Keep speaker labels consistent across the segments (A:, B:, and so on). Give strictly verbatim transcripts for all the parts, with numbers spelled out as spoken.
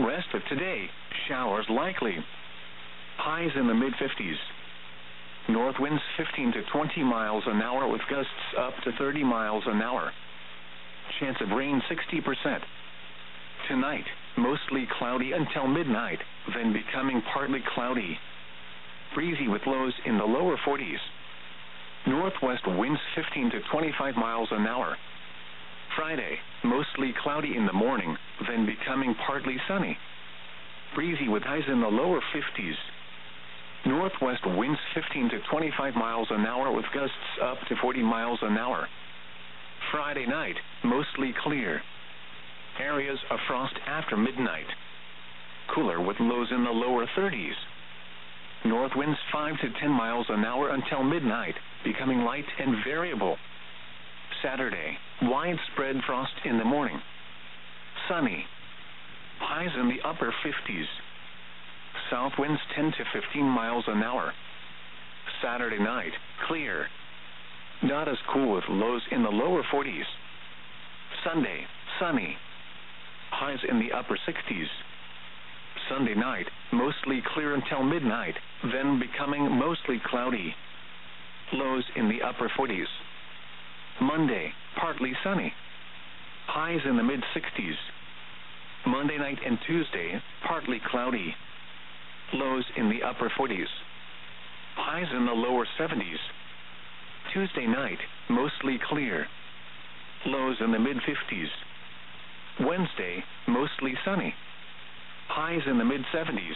A: Rest of today, showers likely. Highs in the mid fifties. North winds fifteen to twenty miles an hour with gusts up to thirty miles an hour. Chance of rain sixty percent. Tonight, mostly cloudy until midnight, then becoming partly cloudy. Breezy with lows in the lower forties. Northwest winds fifteen to twenty-five miles an hour. Friday, mostly cloudy in the morning, then becoming partly sunny. Breezy with highs in the lower fifties. Northwest winds fifteen to twenty-five miles an hour with gusts up to forty miles an hour. Friday night, mostly clear. Areas of frost after midnight. Cooler with lows in the lower thirties. North winds five to ten miles an hour until midnight, becoming light and variable. Saturday, widespread frost in the morning. Sunny. Highs in the upper fifties. South winds ten to fifteen miles an hour. Saturday night, clear. Not as cool with lows in the lower forties. Sunday, sunny. Highs in the upper sixties. Sunday night, mostly clear until midnight, then becoming mostly cloudy. Lows in the upper forties. Monday, partly sunny. Highs in the mid sixties. Monday night and Tuesday, partly cloudy. Lows in the upper forties. Highs in the lower seventies. Tuesday night, mostly clear. Lows in the mid fifties. Wednesday, mostly sunny. Highs in the mid seventies.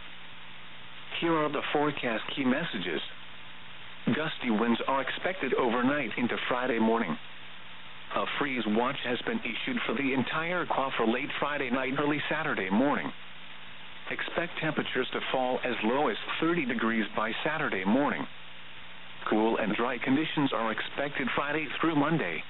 A: Here are the forecast key messages. Gusty winds are expected overnight into Friday morning. A freeze watch has been issued for the entire Q for late Friday night, early Saturday morning. Expect temperatures to fall as low as thirty degrees by Saturday morning. Cool and dry conditions are expected Friday through Monday.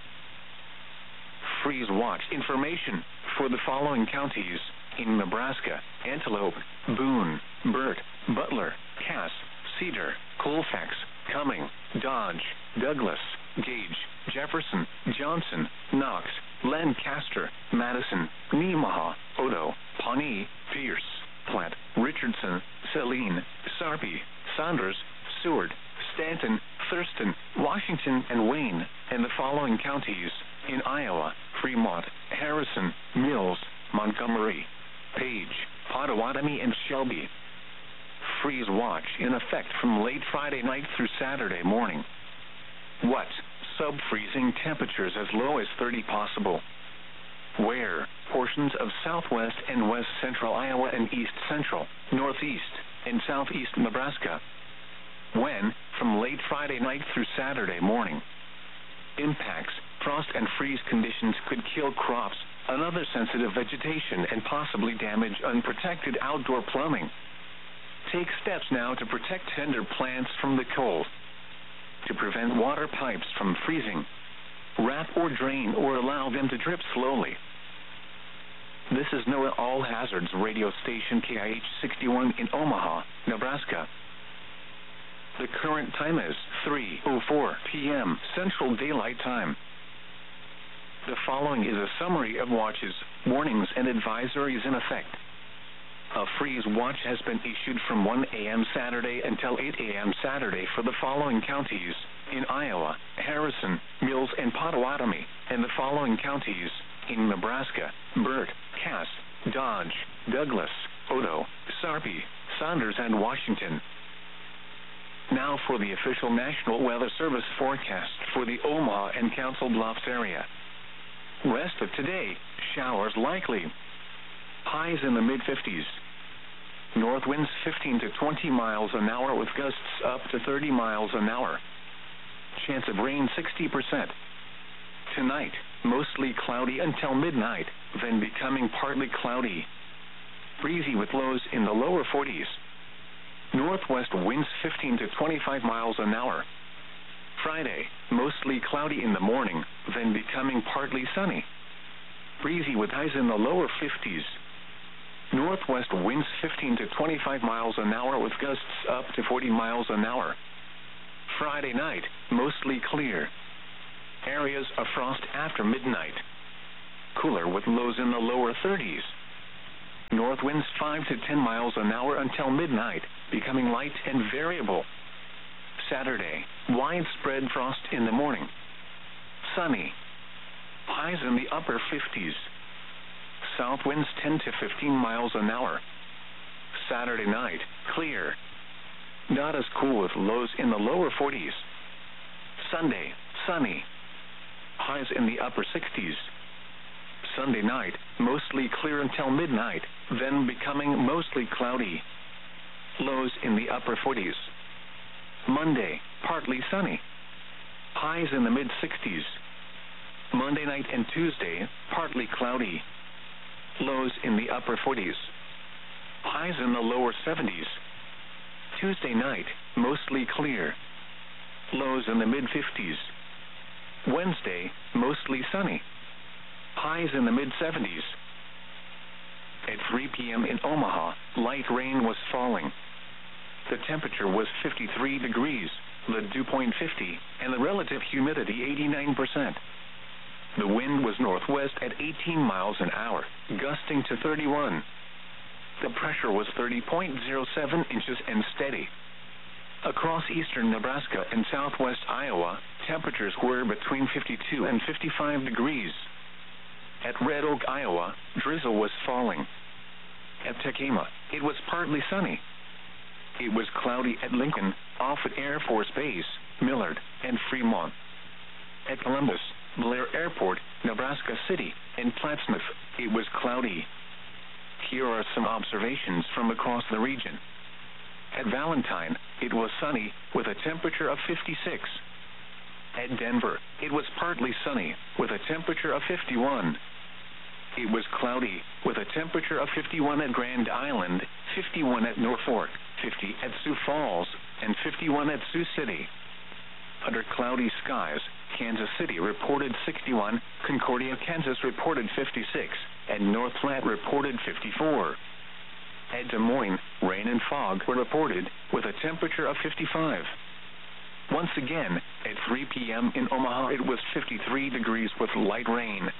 A: Freeze watch information for the following counties in Nebraska: Antelope, Boone, Burt, Butler, Cass, Cedar, Colfax, Cumming, Dodge, Douglas, Gage, Jefferson, Johnson, Knox, Lancaster, Madison, Nemaha, Odo, Pawnee, Pierce, Platte, Richardson, Saline, Sarpy, Saunders, Seward, Stanton, Thurston, Washington, and Wayne, and the following counties in Iowa: Fremont, Harrison, Mills, Montgomery, Page, Pottawatomie, and Shelby. Freeze watch in effect from late Friday night through Saturday morning. What? Sub-freezing temperatures as low as thirty possible. Where? Portions of southwest and west central Iowa and east central, northeast, and southeast Nebraska. When? From late Friday night through Saturday morning. Impacts: frost and freeze conditions could kill crops, another sensitive vegetation, and possibly damage unprotected outdoor plumbing. Take steps now to protect tender plants from the cold. To prevent water pipes from freezing. Wrap or drain or allow them to drip slowly. This is NOAA All Hazards radio station K I H sixty-one in Omaha, Nebraska. The current time is three oh four p m Central Daylight Time. The following is a summary of watches, warnings, and advisories in effect. A freeze watch has been issued from one a m Saturday until eight a m Saturday for the following counties in Iowa: Harrison, Mills, and Pottawatomie, and the following counties in Nebraska: Burt, Cass, Dodge, Douglas, Odo, Sarpy, Saunders, and Washington. Now for the official National Weather Service forecast for the Omaha and Council Bluffs area. Rest of today, showers likely. Highs in the mid fifties. North winds fifteen to twenty miles an hour with gusts up to thirty miles an hour. Chance of rain sixty percent. Tonight, mostly cloudy until midnight, then becoming partly cloudy. Breezy with lows in the lower forties. Northwest winds fifteen to twenty-five miles an hour. Friday, mostly cloudy in the morning, then becoming partly sunny. Breezy with highs in the lower fifties. Northwest winds fifteen to twenty-five miles an hour with gusts up to forty miles an hour. Friday night, mostly clear. Areas of frost after midnight. Cooler with lows in the lower thirties. North winds five to ten miles an hour until midnight, becoming light and variable. Saturday, widespread frost in the morning. Sunny. Highs in the upper fifties. South winds ten to fifteen miles an hour. Saturday night, clear. Not as cool with lows in the lower forties. Sunday, sunny. Highs in the upper sixties. Sunday night, mostly clear until midnight, then becoming mostly cloudy. Lows in the upper forties. Monday, partly sunny. Highs in the mid-sixties. Monday night and Tuesday, partly cloudy. Lows in the upper forties. Highs in the lower seventies. Tuesday night, mostly clear. Lows in the mid-fifties. Wednesday, mostly sunny. Highs in the mid-seventies. At three p.m. in Omaha, light rain was falling. The temperature was fifty-three degrees, the dew point fifty, and the relative humidity eighty-nine percent. The wind was northwest at eighteen miles an hour, gusting to thirty-one. The pressure was thirty point zero seven inches and steady. Across eastern Nebraska and southwest Iowa, temperatures were between fifty-two and fifty-five degrees. At Red Oak, Iowa, drizzle was falling. At Tekema, it was partly sunny. It was cloudy at Lincoln, Offutt Air Force Base, Millard, and Fremont. At Columbus, Blair Airport, Nebraska City, and Plattsmouth, it was cloudy. Here are some observations from across the region. At Valentine, it was sunny, with a temperature of fifty-six. At Denver, it was partly sunny, with a temperature of fifty-one. It was cloudy, with a temperature of fifty-one at Grand Island, fifty-one at Norfolk, fifty at Sioux Falls, and fifty-one at Sioux City. Under cloudy skies, Kansas City reported sixty-one, Concordia, Kansas reported fifty-six, and North Platte reported fifty-four. At Des Moines, rain and fog were reported, with a temperature of fifty-five. Once again, at three p.m. in Omaha, it was fifty-three degrees with light rain.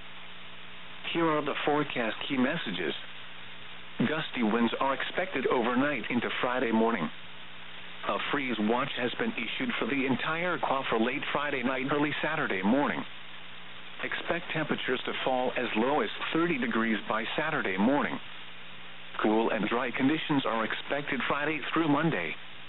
A: Here are the forecast key messages. Gusty winds are expected overnight into Friday morning. A freeze watch has been issued for the entire Q A for late Friday night, early Saturday morning. Expect temperatures to fall as low as thirty degrees by Saturday morning. Cool and dry conditions are expected Friday through Monday.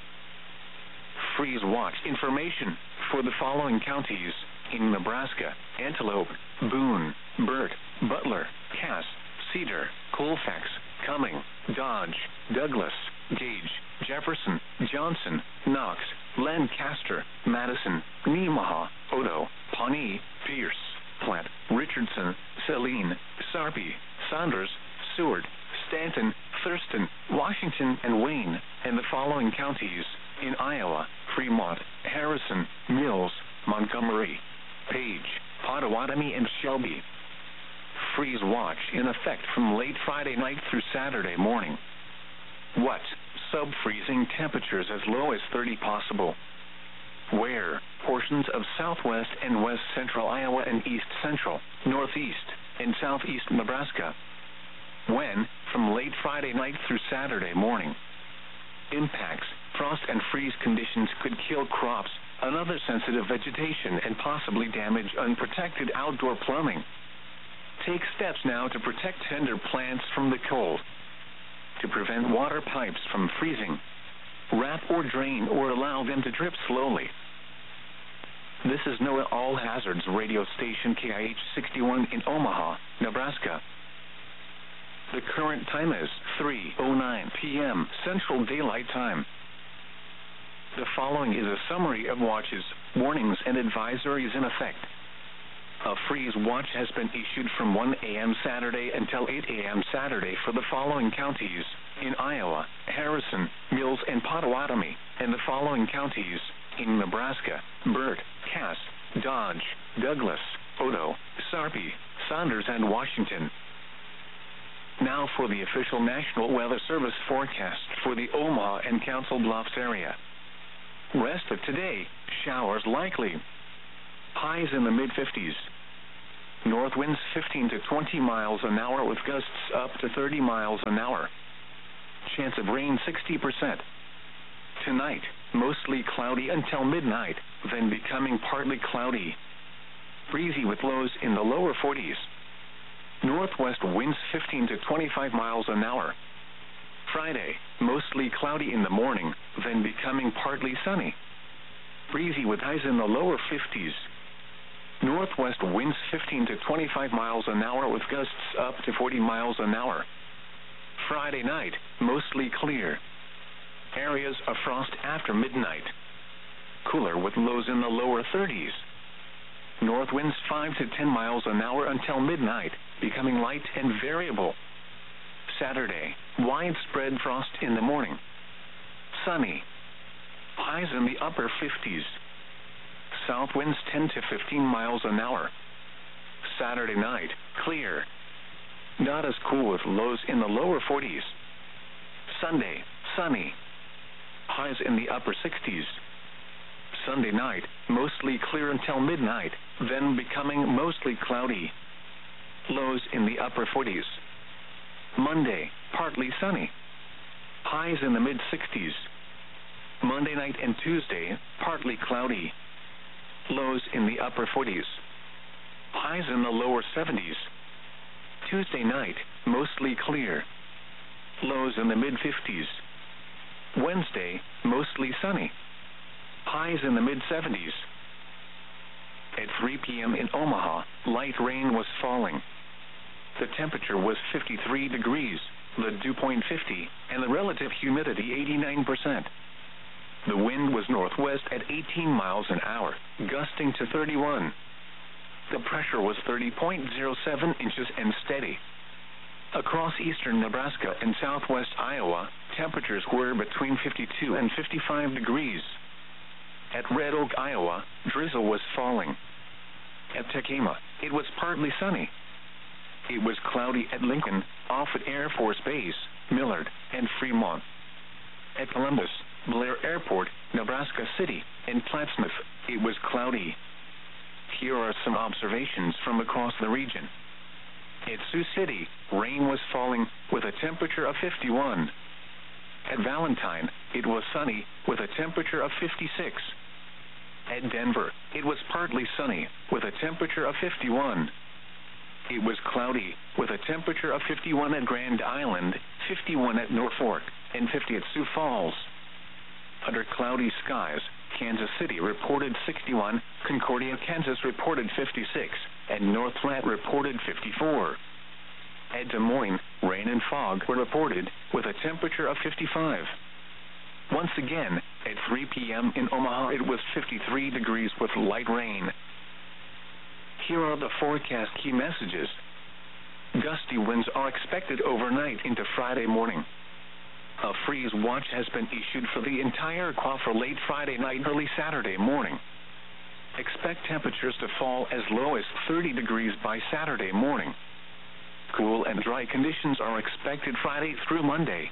A: Freeze watch information for the following counties in Nebraska: Antelope, Boone, Burt, Butler, Cass, Cedar, Colfax, Cumming, Dodge, Douglas, Gage, Jefferson, Johnson, Knox, Lancaster, Madison, Nemaha, Odo, Pawnee, Pierce, Platte, Richardson, Saline, Sarpy, Saunders, Seward, Stanton, Thurston, Washington, and Wayne, and the following counties in Iowa: Fremont, Harrison, Mills, Montgomery, Page, Potawatomi, and Shelby. Freeze watch in effect from late Friday night through Saturday morning. What? Sub-freezing temperatures as low as thirty possible. Where? Portions of southwest and west central Iowa and east central, northeast, and southeast Nebraska. When? From late Friday night through Saturday morning. Impacts: frost and freeze conditions could kill crops, another sensitive vegetation, and possibly damage unprotected outdoor plumbing. Take steps now to protect tender plants from the cold. To prevent water pipes from freezing, wrap or drain or allow them to drip slowly. This is NOAA All Hazards radio station K I H sixty-one in Omaha, Nebraska. The current time is three oh nine p.m. Central Daylight Time. The following is a summary of watches, warnings, and advisories in effect. A freeze watch has been issued from one a.m. Saturday until eight a.m. Saturday for the following counties in Iowa: Harrison, Mills, and Potawatomi, and the following counties in Nebraska: Burt, Cass, Dodge, Douglas, Odo, Sarpy, Saunders, and Washington. Now for the official National Weather Service forecast for the Omaha and Council Bluffs area. Rest of today, showers likely. Highs in the mid-fifties. North winds fifteen to twenty miles an hour with gusts up to thirty miles an hour. Chance of rain sixty percent. Tonight, mostly cloudy until midnight, then becoming partly cloudy. Breezy with lows in the lower forties. Northwest winds fifteen to twenty-five miles an hour. Friday, mostly cloudy in the morning, then becoming partly sunny. Breezy with highs in the lower fifties. Northwest winds fifteen to twenty-five miles an hour with gusts up to forty miles an hour. Friday night, mostly clear. Areas of frost after midnight. Cooler with lows in the lower thirties. North winds five to ten miles an hour until midnight, becoming light and variable. Saturday, widespread frost in the morning. Sunny. Highs in the upper fifties. South winds ten to fifteen miles an hour. Saturday night, clear. Not as cool with lows in the lower forties. Sunday, sunny. Highs in the upper sixties. Sunday night, mostly clear until midnight, then becoming mostly cloudy. Lows in the upper forties. Monday, partly sunny. Highs in the mid-sixties. Monday night and Tuesday, partly cloudy. Lows in the upper forties. Highs in the lower seventies. Tuesday night, mostly clear. Lows in the mid-fifties. Wednesday, mostly sunny. Highs in the mid-seventies. At three p.m. in Omaha, light rain was falling. The temperature was fifty-three degrees, the dew point fifty, and the relative humidity eighty-nine percent. The wind was northwest at eighteen miles an hour, gusting to thirty-one. The pressure was thirty point zero seven inches and steady. Across eastern Nebraska and southwest Iowa, temperatures were between fifty-two and fifty-five degrees. At Red Oak, Iowa, drizzle was falling. At Tekema, it was partly sunny. It was cloudy at Lincoln, Offutt Air Force Base, Millard, and Fremont. At Columbus, Blair Airport, Nebraska City, and Plattsmouth, it was cloudy. Here are some observations from across the region. At Sioux City, rain was falling with a temperature of fifty-one. At Valentine, it was sunny with a temperature of fifty-six. At Denver, it was partly sunny with a temperature of fifty-one. It was cloudy with a temperature of fifty-one at Grand Island, fifty-one at Norfolk, and fifty at Sioux Falls. Under cloudy skies, Kansas City reported sixty-one, Concordia, Kansas reported fifty-six, and North Platte reported fifty-four. At Des Moines, rain and fog were reported with a temperature of fifty-five. Once again, at three p.m. in Omaha, it was fifty-three degrees with light rain. Here are the forecast key messages. Gusty winds are expected overnight into Friday morning. A freeze watch has been issued for the entire Q for late Friday night, early Saturday morning. Expect temperatures to fall as low as thirty degrees by Saturday morning. Cool and dry conditions are expected Friday through Monday.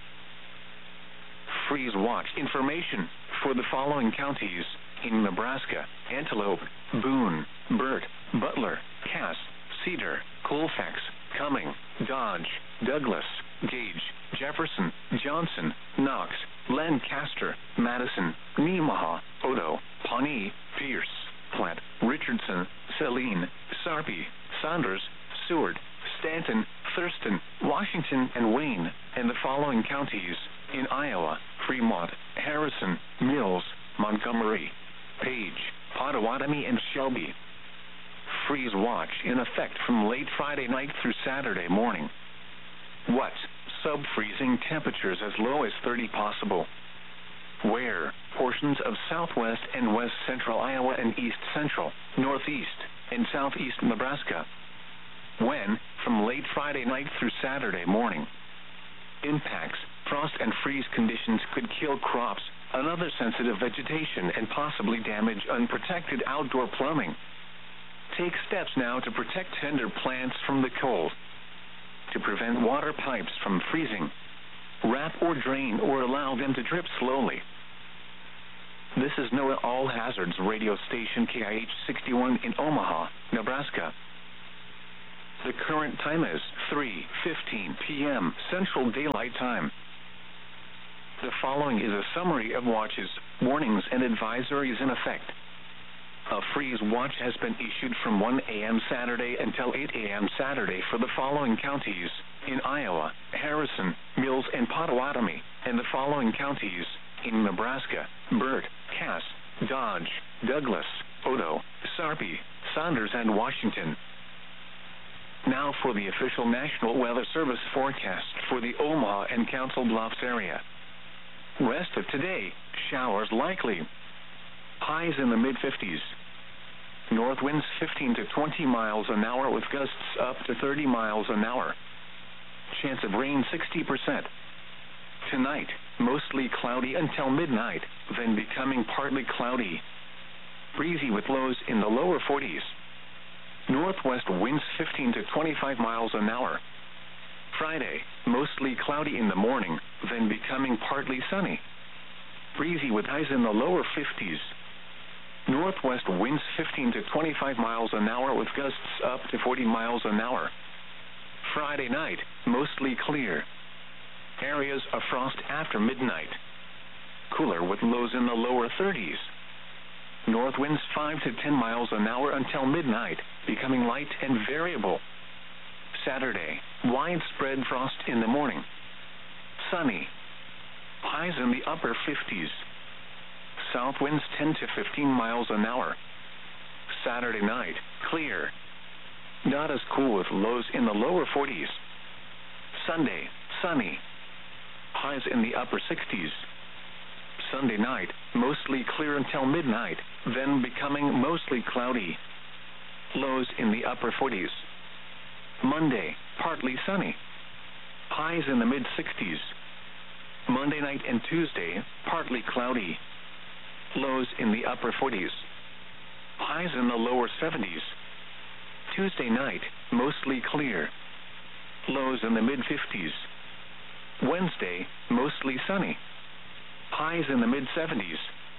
A: Freeze watch information for the following counties in Nebraska: Antelope, Boone, Burt, Butler, Cass, Cedar, Colfax, Cumming, Dodge, Douglas, Gage, Jefferson, Johnson, Knox, Lancaster, Madison, Nemaha, Odo, Pawnee, Pierce, Platte, Richardson, Saline, Sarpy, Saunders, Seward, Stanton, Thurston, Washington, and Wayne, and the following counties in Iowa: Fremont, Harrison, Mills, Montgomery, Page, Pottawatomie, and Shelby. Freeze watch in effect from late Friday night through Saturday morning. What? Sub-freezing temperatures as low as thirty possible. Where? Portions of southwest and west central Iowa and east central, northeast, and southeast Nebraska. When? From late Friday night through Saturday morning. Impacts: frost and freeze conditions could kill crops, another sensitive vegetation, and possibly damage unprotected outdoor plumbing. Take steps now to protect tender plants from the cold. To prevent water pipes from freezing, wrap or drain or allow them to drip slowly. This is NOAA All Hazards radio station K I H sixty-one in Omaha, Nebraska. The current time is three fifteen p m Central Daylight Time. The following is a summary of watches, warnings, and advisories in effect. A freeze watch has been issued from one a m Saturday until eight a m Saturday for the following counties: in Iowa, Harrison, Mills, and Pottawatomie, and the following counties: in Nebraska, Burt, Cass, Dodge, Douglas, Odo, Sarpy, Saunders, and Washington. Now for the official National Weather Service forecast for the Omaha and Council Bluffs area. Rest of today, showers likely. Highs in the mid fifties. North winds fifteen to twenty miles an hour with gusts up to thirty miles an hour. Chance of rain sixty percent. Tonight, mostly cloudy until midnight, then becoming partly cloudy. Breezy with lows in the lower forties. Northwest winds fifteen to twenty-five miles an hour. Friday, mostly cloudy in the morning, then becoming partly sunny. Breezy with highs in the lower fifties. Northwest winds fifteen to twenty-five miles an hour with gusts up to forty miles an hour. Friday night, mostly clear. Areas of frost after midnight. Cooler with lows in the lower thirties. North winds five to ten miles an hour until midnight, becoming light and variable. Saturday, widespread frost in the morning. Sunny. Highs in the upper fifties. South winds ten to fifteen miles an hour. Saturday night, clear. Not as cool with lows in the lower forties. Sunday, sunny. Highs in the upper sixties. Sunday night, mostly clear until midnight, then becoming mostly cloudy. Lows in the upper forties. Monday, partly sunny. Highs in the mid sixties. Monday night and Tuesday, partly cloudy. Lows in the upper forties. Highs in the lower seventies. Tuesday night, mostly clear. Lows in the mid fifties. Wednesday, mostly sunny. Highs in the mid seventies.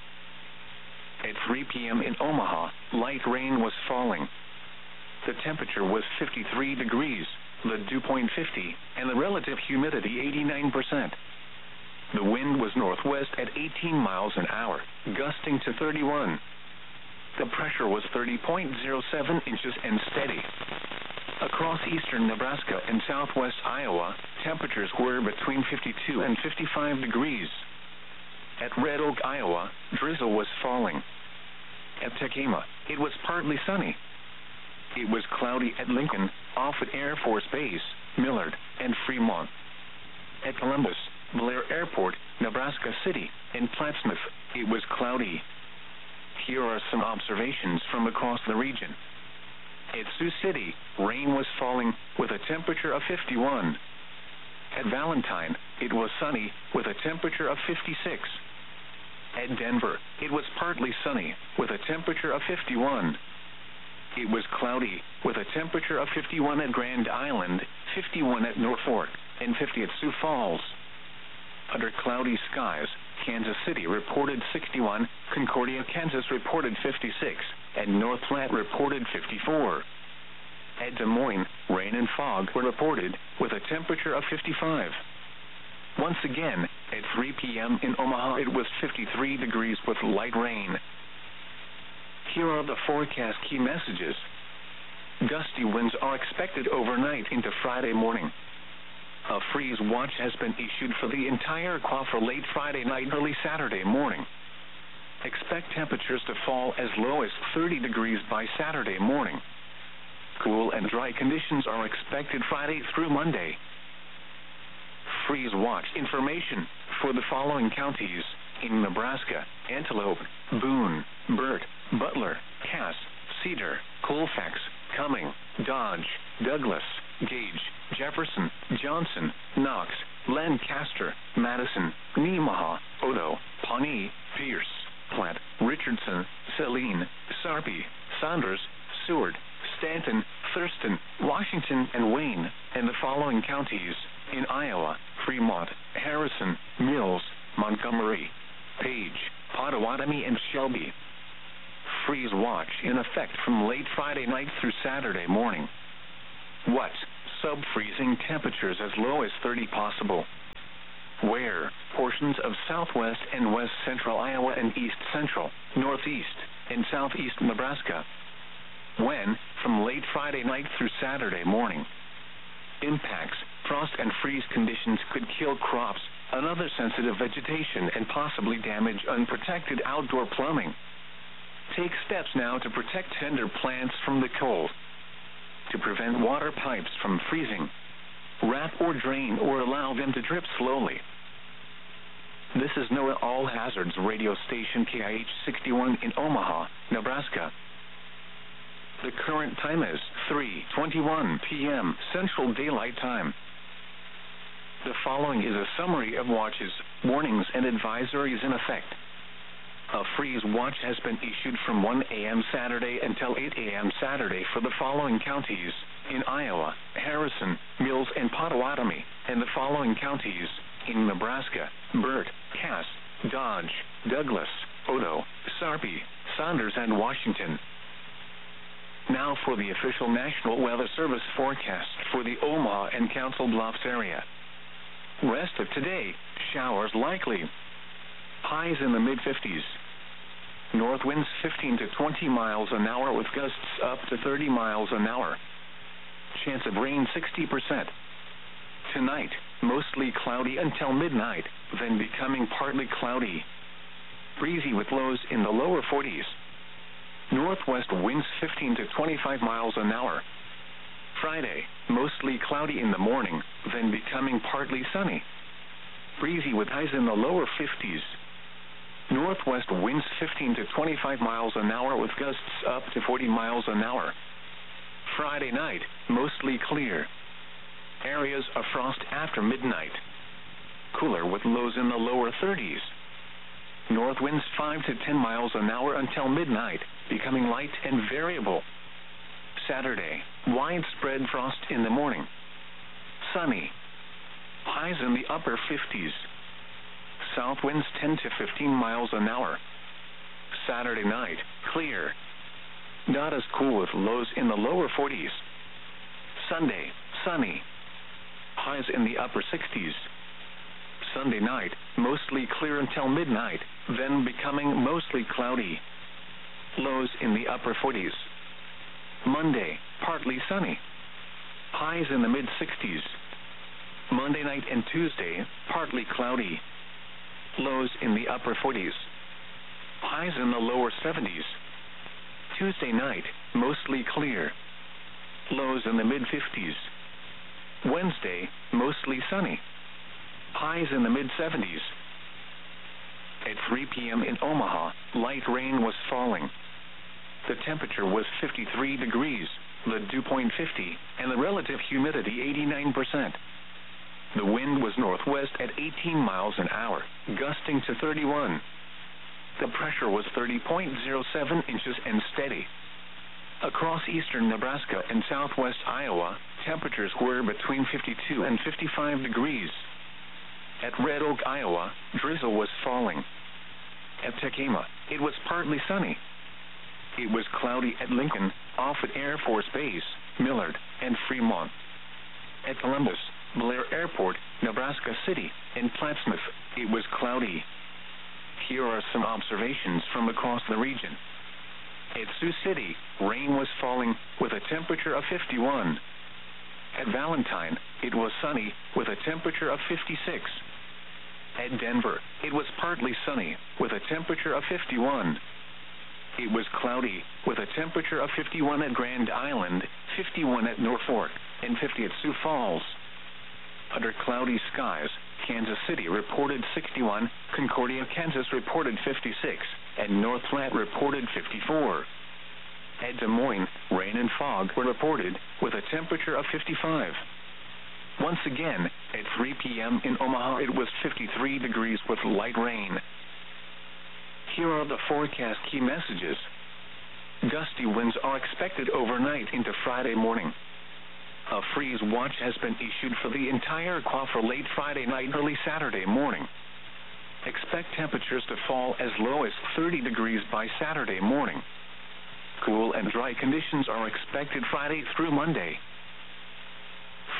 A: At three p m in Omaha, light rain was falling. The temperature was fifty-three degrees, the dew point fifty, and the relative humidity eighty-nine percent. The wind was northwest at eighteen miles an hour, gusting to thirty-one. The pressure was thirty point zero seven inches and steady. Across eastern Nebraska and southwest Iowa, temperatures were between fifty-two and fifty-five degrees. At Red Oak, Iowa, drizzle was falling. At Tekema, it was partly sunny. It was cloudy at Lincoln, Offutt Air Force Base, Millard, and Fremont. At Columbus, Blair Airport, Nebraska City, and Plattsmouth, it was cloudy. Here are some observations from across the region. At Sioux City, rain was falling with a temperature of fifty-one. At Valentine, it was sunny with a temperature of fifty-six. At Denver, it was partly sunny with a temperature of fifty-one. It was cloudy with a temperature of fifty-one at Grand Island, fifty-one at Norfolk, and fifty at Sioux Falls. Under cloudy skies, Kansas City reported sixty-one, Concordia, Kansas reported fifty-six, and North Platte reported fifty-four. At Des Moines, rain and fog were reported with a temperature of fifty-five. Once again, at three p m in Omaha, it was fifty-three degrees with light rain. Here are the forecast key messages. Gusty winds are expected overnight into Friday morning. A freeze watch has been issued for the entire Q for late Friday night, early Saturday morning. Expect temperatures to fall as low as thirty degrees by Saturday morning. Cool and dry conditions are expected Friday through Monday. Freeze watch information for the following counties in Nebraska: Antelope, Boone, Burt, Butler, Cass, Cedar, Colfax, Cumming, Dodge, Douglas, Gage, Jefferson, Johnson, Knox, Lancaster, Madison, Nemaha, Odo, Pawnee, Pierce, Platte, Richardson, Saline, Sarpy, Saunders, Seward, Stanton, Thurston, Washington, and Wayne, and the following counties in Iowa: Fremont, Harrison, Mills, Montgomery, Page, Pottawatomie, and Shelby. Freeze watch in effect from late Friday night through Saturday morning. What? Sub-freezing temperatures as low as thirty possible. Where? Portions of southwest and west central Iowa and east central, northeast, and southeast Nebraska. When? From late Friday night through Saturday morning. Impacts: frost and freeze conditions could kill crops, another sensitive vegetation, and possibly damage unprotected outdoor plumbing. Take steps now to protect tender plants from the cold. To prevent water pipes from freezing. Wrap or drain or allow them to drip slowly. This is NOAA All Hazards radio station K I H sixty-one in Omaha, Nebraska. The current time is three twenty-one p m Central Daylight Time. The following is a summary of watches, warnings, and advisories in effect. A freeze watch has been issued from one a m Saturday until eight a m Saturday for the following counties in Iowa: Harrison, Mills, and Potawatomi, and the following counties in Nebraska: Burt, Cass, Dodge, Douglas, Odo, Sarpy, Saunders, and Washington. Now for the official National Weather Service forecast for the Omaha and Council Bluffs area. Rest of today, showers likely. Highs in the mid fifties. North winds fifteen to twenty miles an hour with gusts up to thirty miles an hour. Chance of rain sixty percent. Tonight, mostly cloudy until midnight, then becoming partly cloudy. Breezy with lows in the lower forties. Northwest winds fifteen to twenty-five miles an hour. Friday, mostly cloudy in the morning, then becoming partly sunny. Breezy with highs in the lower fifties. Northwest winds fifteen to twenty-five miles an hour with gusts up to forty miles an hour. Friday night, mostly clear. Areas of frost after midnight. Cooler with lows in the lower thirties. North winds five to ten miles an hour until midnight, becoming light and variable. Saturday, widespread frost in the morning. Sunny. Highs in the upper fifties. South winds ten to fifteen miles an hour. Saturday night, clear. Not as cool with lows in the lower forties. Sunday, sunny. Highs in the upper sixties. Sunday night, mostly clear until midnight, then becoming mostly cloudy. Lows in the upper forties. Monday, partly sunny. Highs in the mid sixties. Monday night and Tuesday, partly cloudy. Lows in the upper forties. Highs in the lower seventies. Tuesday night, mostly clear. Lows in the mid fifties. Wednesday, mostly sunny. Highs in the mid seventies. At three p m in Omaha, light rain was falling. The temperature was fifty-three degrees, the dew point fifty, and the relative humidity eighty-nine percent. The wind was northwest at eighteen miles an hour, gusting to thirty-one. The pressure was thirty point zero seven inches and steady. Across eastern Nebraska and southwest Iowa, temperatures were between fifty-two and fifty-five degrees. At Red Oak, Iowa, drizzle was falling. At Tekema, it was partly sunny. It was cloudy at Lincoln, Offutt Air Force Base, Millard, and Fremont. At Columbus, Blair Airport, Nebraska City, and Plattsmouth, it was cloudy. Here are some observations from across the region. At Sioux City, rain was falling with a temperature of fifty-one. At Valentine, it was sunny with a temperature of fifty-six. At Denver, it was partly sunny with a temperature of fifty-one. It was cloudy with a temperature of fifty-one at Grand Island, fifty-one at Norfolk, and fifty at Sioux Falls. Under cloudy skies, Kansas City reported sixty-one, Concordia, Kansas reported fifty-six, and North Platte reported fifty-four. At Des Moines, rain and fog were reported with a temperature of fifty-five. Once again, at three p m in Omaha, it was fifty-three degrees with light rain. Here are the forecast key messages. Gusty winds are expected overnight into Friday morning. A freeze watch has been issued for the entire Iowa for late Friday night, early Saturday morning. Expect temperatures to fall as low as thirty degrees by Saturday morning. Cool and dry conditions are expected Friday through Monday.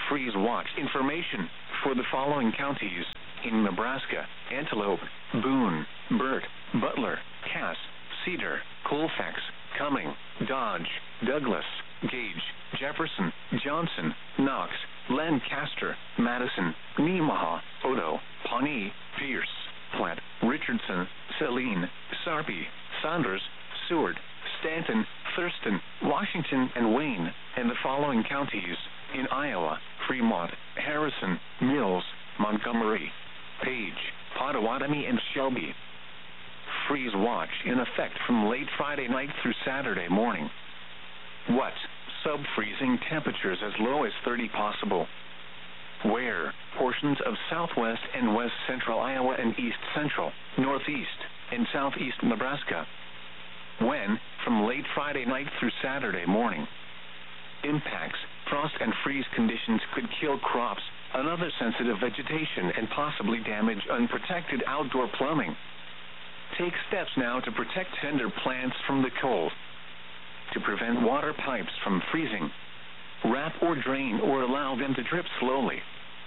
A: freeze watch information for the following counties in Nebraska: Antelope, Boone, Burt, Butler, Cass, Cedar, Colfax, Cumming, Dodge, Douglas, Gage, Jefferson, Johnson, Knox, Lancaster, Madison, Nemaha, Odo, Pawnee, Pierce, Platte, Richardson, Saline, Sarpy, Saunders, Seward, Stanton, Thurston, Washington, and Wayne, and the following counties in Iowa: Fremont, Harrison, Mills, Montgomery, Page, Pottawatomie, and Shelby. Freeze watch in effect from late Friday night through Saturday morning. What? Sub-freezing temperatures as low as thirty possible. Where? Portions of southwest and west central Iowa and east central, northeast, and southeast Nebraska. When? From late Friday night through Saturday morning. Impacts: frost and freeze conditions could kill crops, another sensitive vegetation, and possibly damage unprotected outdoor plumbing. Take steps now to protect tender plants from the cold. To prevent water pipes from freezing, wrap or drain or allow them to drip slowly.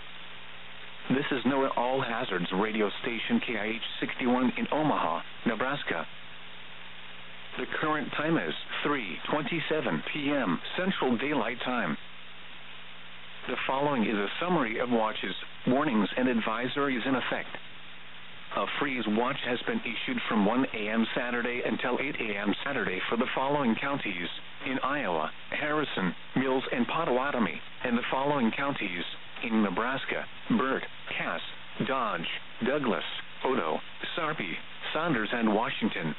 A: This is NOAA All Hazards radio station K I H sixty-one in Omaha, Nebraska. The current time is three twenty-seven p m Central Daylight Time. The following is a summary of watches, warnings, and advisories in effect. A freeze watch has been issued from one a m Saturday until eight a m Saturday for the following counties in Iowa: Harrison, Mills, and Pottawatomie, and the following counties in Nebraska: Burt, Cass, Dodge, Douglas, Odo, Sarpy, Saunders, and Washington.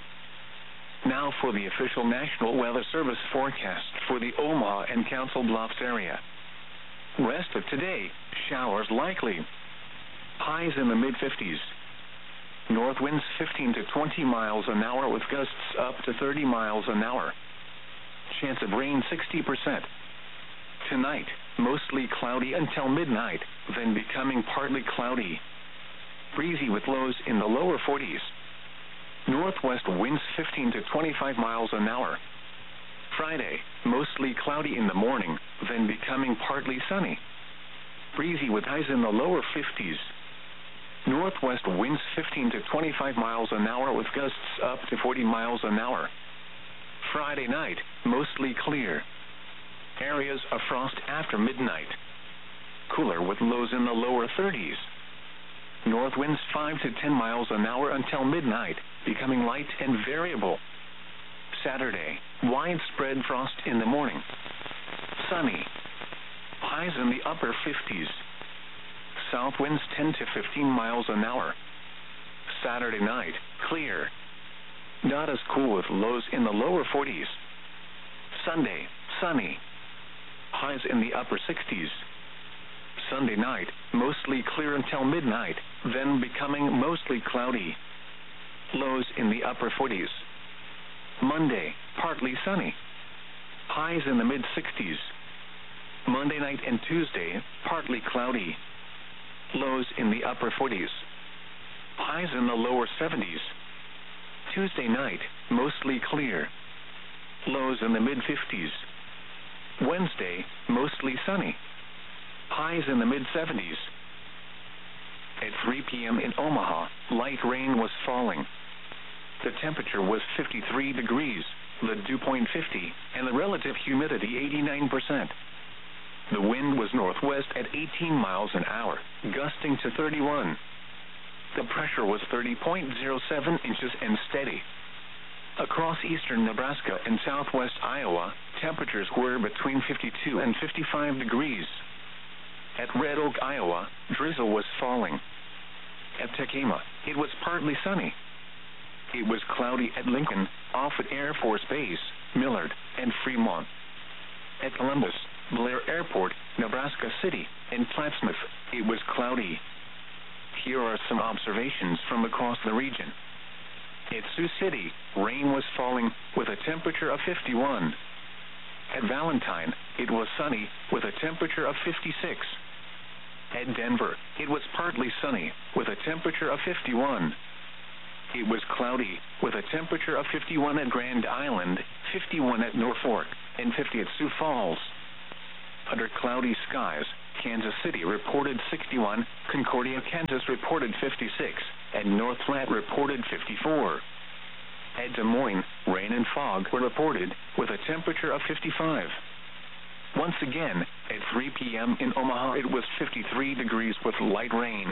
A: Now for the official National Weather Service forecast for the Omaha and Council Bluffs area. Rest of today: showers likely. Highs in the mid fifties. North winds fifteen to twenty miles an hour with gusts up to thirty miles an hour. Chance of rain sixty percent. Tonight, mostly cloudy until midnight, then becoming partly cloudy. Breezy with lows in the lower forties. Northwest winds fifteen to twenty-five miles an hour. Friday, mostly cloudy in the morning, then becoming partly sunny. Breezy with highs in the lower fifties. Northwest winds fifteen to twenty-five miles an hour with gusts up to forty miles an hour. Friday night, mostly clear. Areas of frost after midnight. Cooler with lows in the lower thirties. North winds five to ten miles an hour until midnight, becoming light and variable. Saturday, widespread frost in the morning. Sunny. Highs in the upper fifties. South winds ten to fifteen miles an hour. Saturday night, clear. Not as cool with lows in the lower forties. Sunday, sunny. Highs in the upper sixties. Sunday night, mostly clear until midnight, then becoming mostly cloudy. Lows in the upper forties. Monday, partly sunny. Highs in the mid sixties. Monday night and Tuesday, partly cloudy. Lows in the upper forties. Highs in the lower seventies. Tuesday night, mostly clear. Lows in the mid fifties. Wednesday, mostly sunny. Highs in the mid seventies. At three p m in Omaha, light rain was falling. The temperature was fifty-three degrees, the dew point fifty, and the relative humidity eighty-nine percent. The wind was northwest at eighteen miles an hour, gusting to thirty-one. The pressure was thirty point zero seven inches and steady. Across eastern Nebraska and southwest Iowa, temperatures were between fifty-two and fifty-five degrees. At Red Oak, Iowa, drizzle was falling. At Tekema, it was partly sunny. It was cloudy at Lincoln, Offutt Air Force Base, Millard, and Fremont. At Columbus, Blair Airport, Nebraska City, and Plattsmouth, it was cloudy. Here are some observations from across the region. At Sioux City, rain was falling with a temperature of fifty-one. At Valentine, it was sunny with a temperature of fifty-six. At Denver, it was partly sunny with a temperature of fifty-one. It was cloudy with a temperature of fifty-one at Grand Island, fifty-one at Norfolk, and fifty at Sioux Falls. under cloudy skies. Kansas City reported sixty-one, Concordia, Kansas reported fifty-six, and North Platte reported fifty-four. At Des Moines, rain and fog were reported, with a temperature of fifty-five. Once again, at three p.m. in Omaha, it was fifty-three degrees with light rain.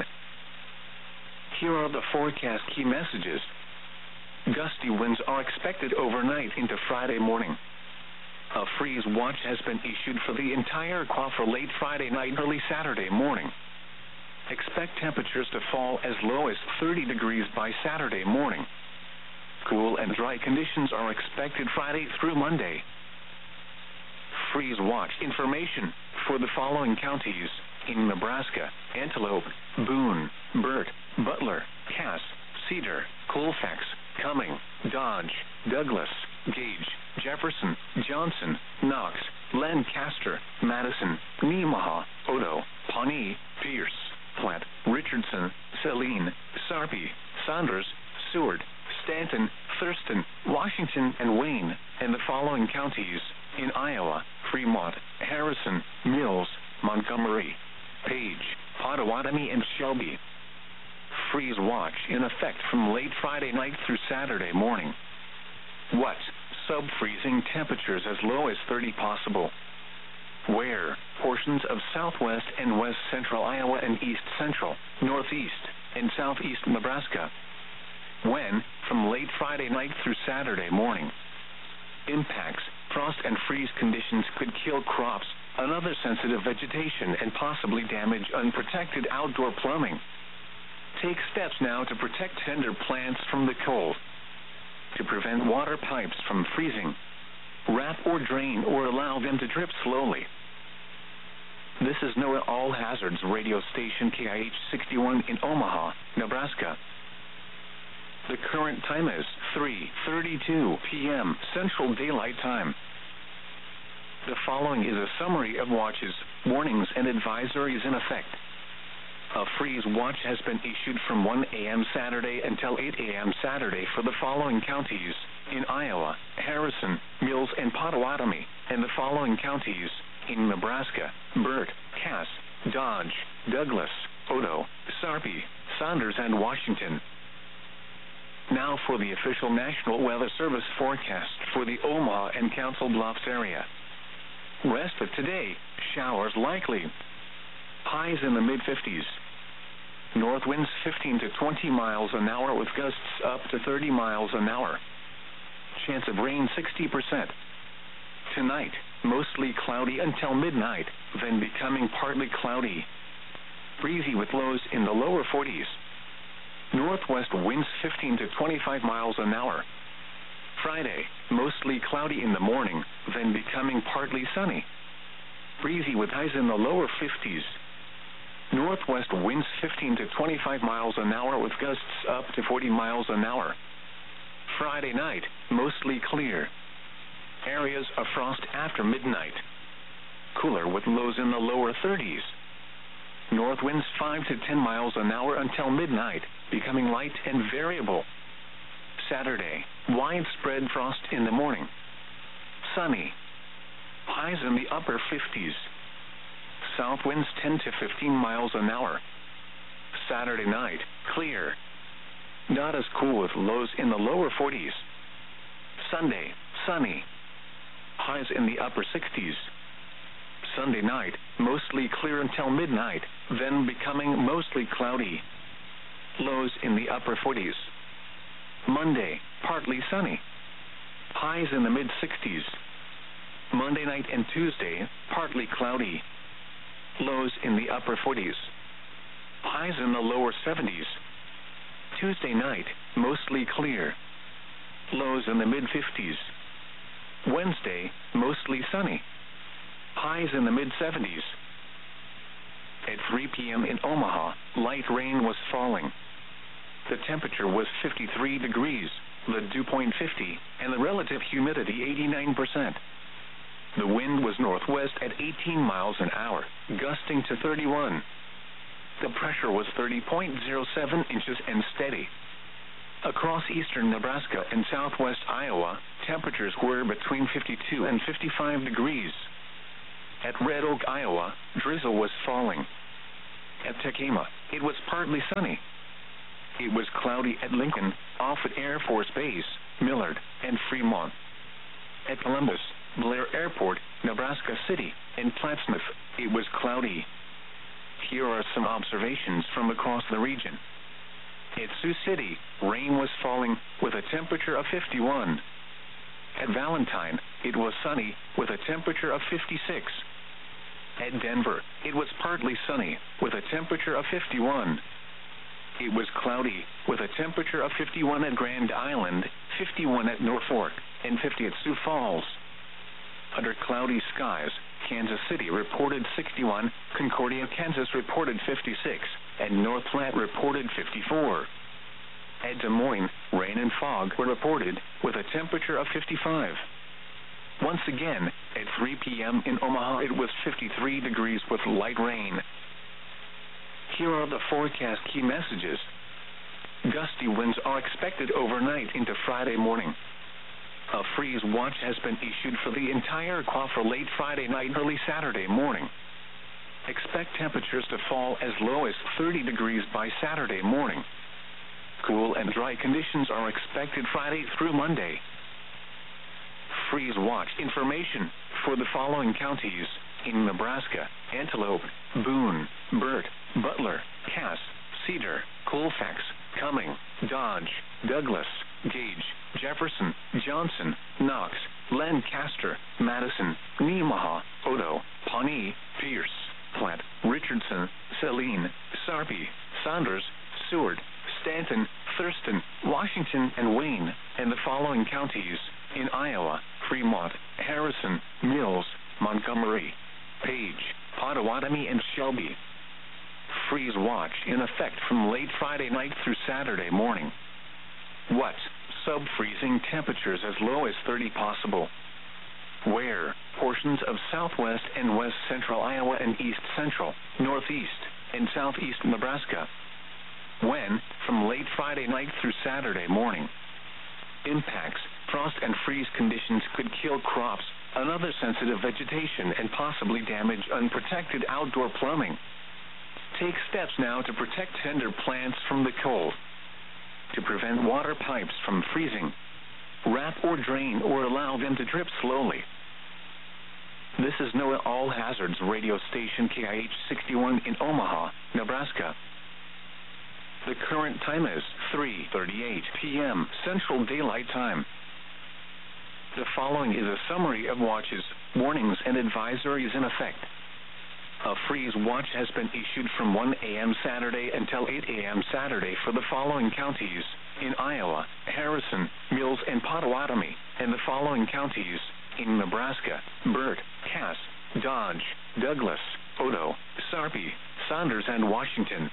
A: Here are the forecast key messages. Gusty winds are expected overnight into Friday morning. A freeze watch has been issued for the entire Quad for late Friday night, early Saturday morning. Expect temperatures to fall as low as thirty degrees by Saturday morning. Cool and dry conditions are expected Friday through Monday. Freeze watch information for the following counties in Nebraska: Antelope, Boone, Burt, Butler, Cass, Cedar, Colfax, Cumming, Dodge, Douglas, Gage, Jefferson, Johnson, Knox, Lancaster, Madison, Nemaha, Odo, Pawnee, Pierce, Platte, Richardson, Saline, Sarpy, Saunders, Seward, Stanton, Thurston, Washington, and Wayne, and the following counties in Iowa: Fremont, Harrison, Mills, Montgomery, Page, Pottawatomie, and Shelby. Freeze watch in effect from late Friday night through Saturday morning. What? Sub-freezing temperatures as low as thirty possible. Where? Portions of southwest and west central Iowa and east central, northeast, and southeast Nebraska. When? From late Friday night through Saturday morning. Impacts: frost and freeze conditions could kill crops, another sensitive vegetation, and possibly damage unprotected outdoor plumbing. Take steps now to protect tender plants from the cold. To prevent water pipes from freezing, wrap or drain or allow them to drip slowly. This is NOAA All Hazards radio station K I H sixty-one in Omaha, Nebraska. The current time is three thirty-two p.m. Central Daylight Time. The following is a summary of watches, warnings, and advisories in effect. A freeze watch has been issued from one a.m. Saturday until eight a.m. Saturday for the following counties in Iowa: Harrison, Mills, and Pottawatomie, and the following counties in Nebraska: Burt, Cass, Dodge, Douglas, Odo, Sarpy, Saunders, and Washington. Now for the official National Weather Service forecast for the Omaha and Council Bluffs area. Rest of today: showers likely. Highs in the mid fifties. North winds fifteen to twenty miles an hour with gusts up to thirty miles an hour. Chance of rain sixty percent. Tonight, mostly cloudy until midnight, then becoming partly cloudy. Breezy with lows in the lower forties. Northwest winds fifteen to twenty-five miles an hour. Friday, mostly cloudy in the morning, then becoming partly sunny. Breezy with highs in the lower fifties. Northwest winds fifteen to twenty-five miles an hour with gusts up to forty miles an hour. Friday night, mostly clear. Areas of frost after midnight. Cooler with lows in the lower thirties. North winds five to ten miles an hour until midnight, becoming light and variable. Saturday, widespread frost in the morning. Sunny. Highs in the upper fifties. South winds ten to fifteen miles an hour. Saturday night, clear. Not as cool with lows in the lower forties. Sunday, sunny. Highs in the upper sixties. Sunday night, mostly clear until midnight, then becoming mostly cloudy. Lows in the upper forties. Monday, partly sunny. Highs in the mid sixties. Monday night and Tuesday, partly cloudy. Lows in the upper forties. Highs in the lower seventies. Tuesday night, mostly clear. Lows in the mid fifties. Wednesday, mostly sunny. Highs in the mid seventies. At three p.m. in Omaha, light rain was falling. The temperature was fifty-three degrees, the dew point fifty, and the relative humidity eighty-nine percent. The wind was northwest at eighteen miles an hour, gusting to thirty-one. The pressure was thirty point zero seven inches and steady. Across eastern Nebraska and southwest Iowa, temperatures were between fifty-two and fifty-five degrees. At Red Oak, Iowa, drizzle was falling. At Tekema, it was partly sunny. It was cloudy at Lincoln, Offutt Air Force Base, Millard, and Fremont. At Columbus, Blair Airport, Nebraska City, and Plattsmouth, it was cloudy. Here are some observations from across the region. At Sioux City, rain was falling with a temperature of fifty-one. At Valentine, it was sunny with a temperature of fifty-six. At Denver, it was partly sunny with a temperature of fifty-one. It was cloudy with a temperature of fifty-one at Grand Island, fifty-one at Norfolk, and fifty at Sioux Falls. Under cloudy skies, Kansas City reported sixty-one, Concordia, Kansas reported fifty-six, and North Platte reported fifty-four. At Des Moines, rain and fog were reported with a temperature of fifty-five. Once again, at three p.m. in Omaha, it was fifty-three degrees with light rain. Here are the forecast key messages. Gusty winds are expected overnight into Friday morning. A freeze watch has been issued for the entire Q for late Friday night, early Saturday morning. Expect temperatures to fall as low as thirty degrees by Saturday morning. Cool and dry conditions are expected Friday through Monday. Freeze watch information for the following counties in Nebraska: Antelope, Boone, Burt, Butler, Cass, Cedar, Colfax, Cumming, Dodge, Douglas, Gage, Jefferson, Johnson, Knox, Lancaster, Madison, Nemaha, Odo, Pawnee, Pierce, Platte, Richardson, Saline, Sarpy, Saunders, Seward, Stanton, Thurston, Washington, and Wayne, and the following counties in Iowa: Fremont, Harrison, Mills, Montgomery, Page, Pottawatomie, and Shelby. Freeze watch in effect from late Friday night through Saturday morning. What? Sub-freezing temperatures as low as thirty possible. Where? Portions of southwest and west central Iowa and east central, northeast, and southeast Nebraska. When? From late Friday night through Saturday morning. Impacts: frost and freeze conditions could kill crops, another sensitive vegetation, and possibly damage unprotected outdoor plumbing. Take steps now to protect tender plants from the cold. To prevent water pipes from freezing, wrap or drain or allow them to drip slowly. This is NOAA All Hazards radio station K I H sixty-one in Omaha, Nebraska. The current time is three thirty-eight p.m. Central Daylight Time. The following is a summary of watches, warnings, and advisories in effect. A freeze watch has been issued from one a.m. Saturday until eight a.m. Saturday for the following counties in Iowa: Harrison, Mills, and Pottawatomie, and the following counties in Nebraska: Burt, Cass, Dodge, Douglas, Odo, Sarpy, Saunders, and Washington.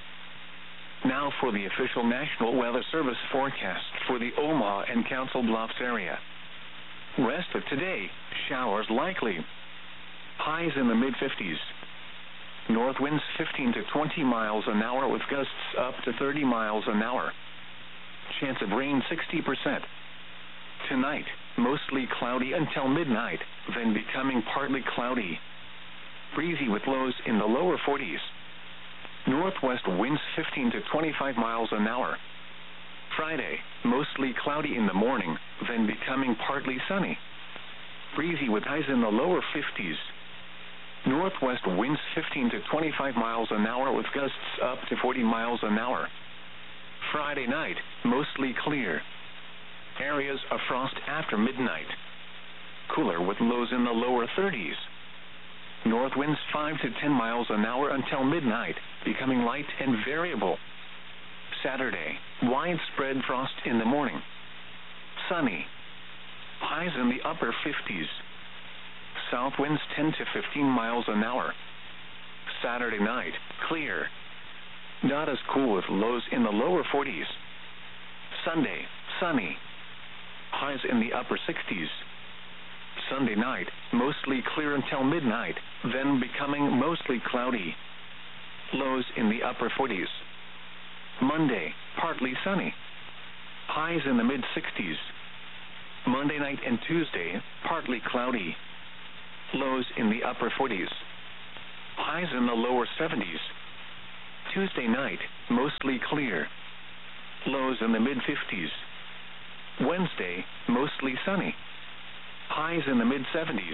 A: Now for the official National Weather Service forecast for the Omaha and Council Bluffs area. Rest of today, showers likely. Highs in the mid fifties. North winds fifteen to twenty miles an hour with gusts up to thirty miles an hour. Chance of rain sixty percent. Tonight, mostly cloudy until midnight, then becoming partly cloudy. Breezy with lows in the lower forties. Northwest winds fifteen to twenty-five miles an hour. Friday, mostly cloudy in the morning, then becoming partly sunny. Breezy with highs in the lower fifties. Northwest winds fifteen to twenty-five miles an hour with gusts up to forty miles an hour. Friday night, mostly clear. Areas of frost after midnight. Cooler with lows in the lower thirties. North winds five to ten miles an hour until midnight, becoming light and variable. Saturday, widespread frost in the morning. Sunny. Highs in the upper fifties. South winds ten to fifteen miles an hour. Saturday night, clear. Not as cool with lows in the lower forties. Sunday, sunny. Highs in the upper sixties. Sunday night, mostly clear until midnight, then becoming mostly cloudy. Lows in the upper forties. Monday, partly sunny. Highs in the mid sixties. Monday night and Tuesday, partly cloudy. lows in the upper forties. Highs in the lower seventies. Tuesday night, mostly clear. Lows in the mid-fifties. Wednesday, mostly sunny. Highs in the mid-seventies.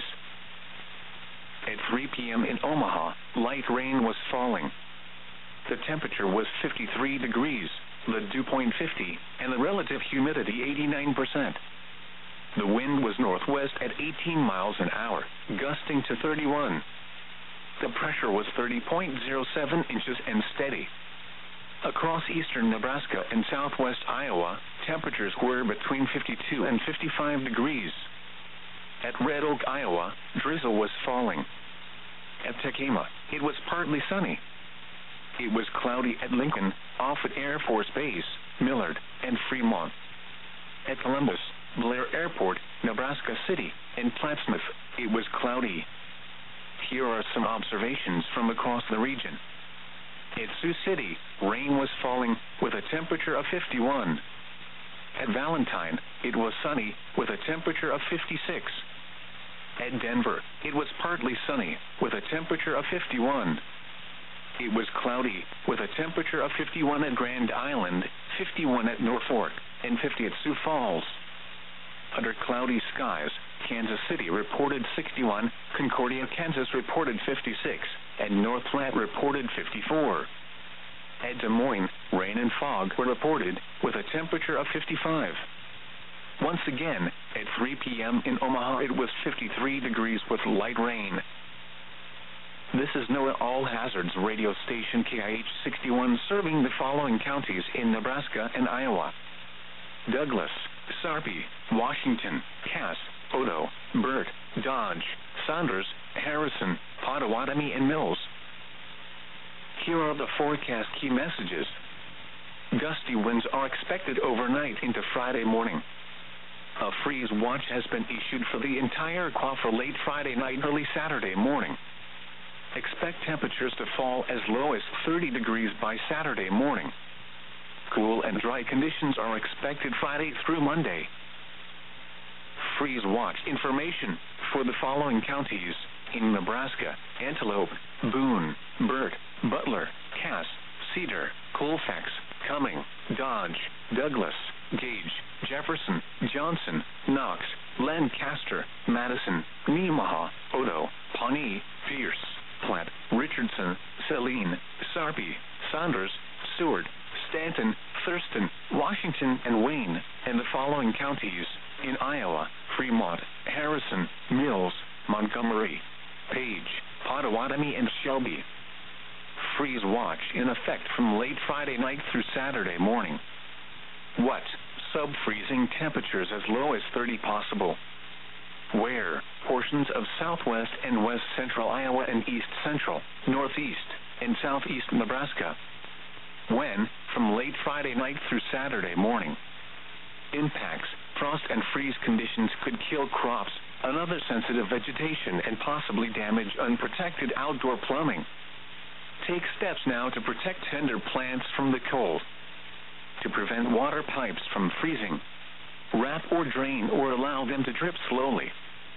A: At three p.m. in Omaha, light rain was falling. The temperature was fifty-three degrees, the dew point fifty, and the relative humidity eighty-nine percent. The wind was northwest at eighteen miles an hour, gusting to thirty-one. The pressure was thirty point zero seven inches and steady. Across eastern Nebraska and southwest Iowa, temperatures were between fifty-two and fifty-five degrees. At Red Oak, Iowa, drizzle was falling. At Tekema, it was partly sunny. It was cloudy at Lincoln, Offutt Air Force Base, Millard, and Fremont. At Columbus, Blair Airport, Nebraska City, and Plattsmouth, it was cloudy. Here are some observations from across the region. At Sioux City, rain was falling with a temperature of fifty-one. At Valentine, it was sunny with a temperature of fifty-six. At Denver, it was partly sunny with a temperature of fifty-one. It was cloudy with a temperature of fifty-one at Grand Island, fifty-one at Norfolk, and fifty at Sioux Falls. Under cloudy skies, Kansas City reported sixty-one, Concordia, Kansas reported fifty-six, and North Platte reported fifty-four. At Des Moines, rain and fog were reported with a temperature of fifty-five. Once again, at three p.m. in Omaha, it was fifty-three degrees with light rain. This is NOAA All Hazards radio station K I H sixty-one, serving the following counties in Nebraska and Iowa: Douglas, Sarpy, Washington, Cass, Odo, Burt, Dodge, Saunders, Harrison, Pottawatomie, and Mills. Here are the forecast key messages. Gusty winds are expected overnight into Friday morning. A freeze watch has been issued for the entire Q for late Friday night, early Saturday morning. Expect temperatures to fall as low as thirty degrees by Saturday morning. Cool and dry conditions are expected Friday through Monday. Freeze watch information for the following counties in Nebraska: Antelope, Boone, Burt, Butler, Cass, Cedar, Colfax, Cumming, Dodge, Douglas, Gage, Jefferson, Johnson, Knox, Lancaster, Madison, Nemaha, Odo, Pawnee, Pierce, Platte, Richardson, Saline, Sarpy, Saunders, Seward, Stanton, Thurston, Washington, and Wayne, and the following counties in Iowa: Fremont, Harrison, Mills, Montgomery, Page, Pottawatomie, and Shelby. Freeze watch in effect from late Friday night through Saturday morning. What? Sub-freezing temperatures as low as thirty possible. Where? Portions of southwest and west central Iowa and east central, northeast, and southeast Nebraska. When? From late Friday night through Saturday morning. Impacts: frost and freeze conditions could kill crops, another sensitive vegetation, and possibly damage unprotected outdoor plumbing. Take steps now to protect tender plants from the cold. To prevent water pipes from freezing, wrap or drain or allow them to drip slowly.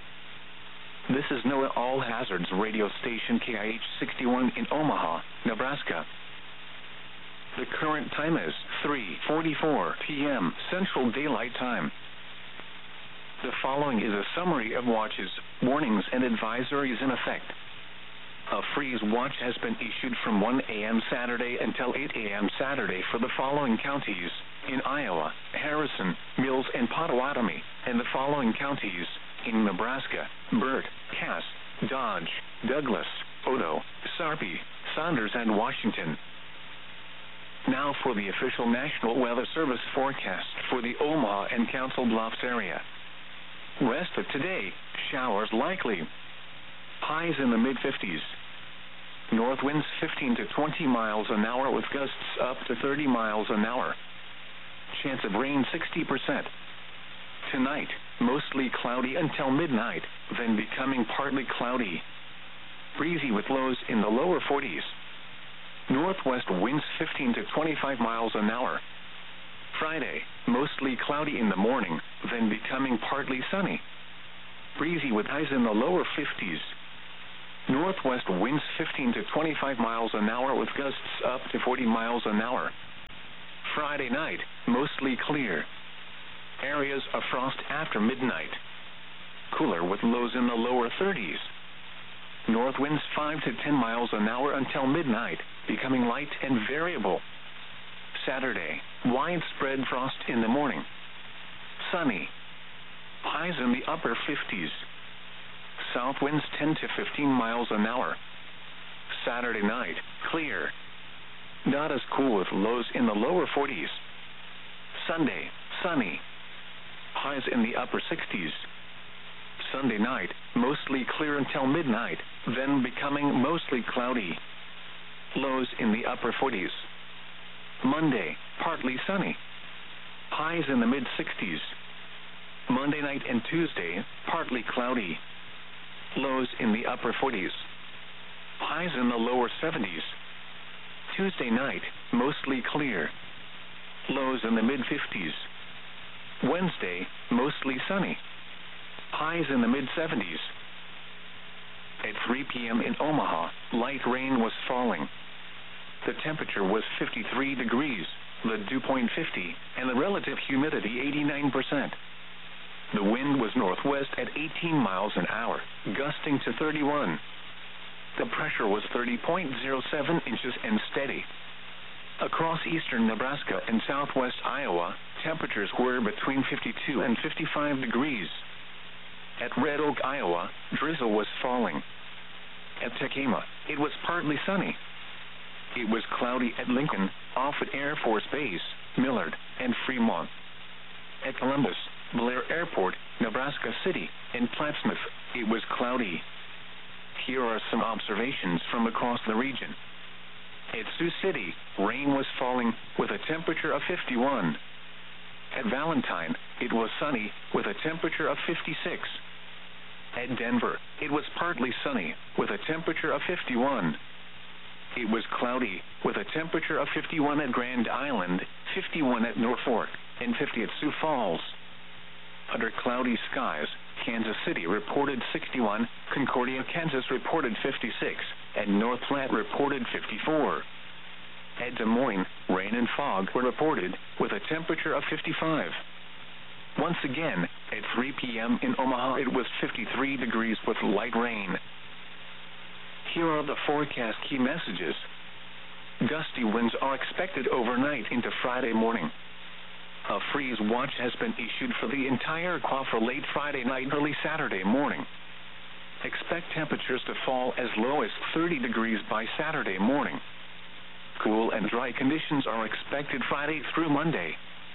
A: This is NOAA All Hazards radio station K I H sixty-one in Omaha, Nebraska. The current time is three forty-four p.m. Central Daylight Time. The following is a summary of watches, warnings, and advisories in effect. A freeze watch has been issued from one a.m. Saturday until eight a.m. Saturday for the following counties in Iowa: Harrison, Mills, and Pottawatomie, and the following counties in Nebraska: Burt, Cass, Dodge, Douglas, Odo, Sarpy, Saunders, and Washington. Now for the official National Weather Service forecast for the Omaha and Council Bluffs area. Rest of today, showers likely. Highs in the mid-fifties. North winds fifteen to twenty miles an hour with gusts up to thirty miles an hour. Chance of rain sixty percent. Tonight, mostly cloudy until midnight, then becoming partly cloudy. Breezy with lows in the lower forties. Northwest winds fifteen to twenty-five miles an hour. Friday, mostly cloudy in the morning, then becoming partly sunny. breezy with highs in the lower fifties. Northwest winds fifteen to twenty-five miles an hour with gusts up to forty miles an hour. Friday night, mostly clear. Areas of frost after midnight. Cooler with lows in the lower thirties. North winds five to ten miles an hour until midnight, becoming light and variable. Saturday, widespread frost in the morning. Sunny. Highs in the upper fifties. South winds ten to fifteen miles an hour. Saturday night, clear. Not as cool with lows in the lower forties. Sunday, sunny. Highs in the upper sixties. Sunday night, mostly clear until midnight, then becoming mostly cloudy. Lows in the upper forties. Monday, partly sunny. Highs in the mid-sixties. Monday night and Tuesday, partly cloudy. Lows in the upper forties. Highs in the lower seventies. Tuesday night, mostly clear. Lows in the mid-fifties. Wednesday, mostly sunny. Highs in the mid-seventies. At three p.m. in Omaha, light rain was falling. The temperature was fifty-three degrees, the dew point fifty, and the relative humidity eighty-nine percent. The wind was northwest at eighteen miles an hour, gusting to thirty-one. The pressure was thirty point zero seven inches and steady. Across eastern Nebraska and southwest Iowa, temperatures were between fifty-two and fifty-five degrees. At Red Oak, Iowa, drizzle was falling. At Tekema, it was partly sunny. It was cloudy at Lincoln, Offutt Air Force Base, Millard, and Fremont. At Columbus, Blair Airport, Nebraska City, and Plattsmouth, it was cloudy. Here are some observations from across the region. At Sioux City, rain was falling with a temperature of fifty-one. At Valentine, it was sunny with a temperature of fifty-six. At Denver, it was partly sunny with a temperature of fifty-one. It was cloudy with a temperature of fifty-one at Grand Island, fifty-one at Norfolk, and fifty at Sioux Falls. Under cloudy skies, Kansas City reported sixty-one, Concordia, Kansas reported fifty-six, and North Platte reported fifty-four. At Des Moines, rain and fog were reported with a temperature of fifty-five. Once again, at three p.m. in Omaha, it was fifty-three degrees with light rain. Here are the forecast key messages. Gusty winds are expected overnight into Friday morning. A freeze watch has been issued for the entire Quad for late Friday night and early Saturday morning. Expect temperatures to fall as low as thirty degrees by Saturday morning. Cool and dry conditions are expected Friday through Monday.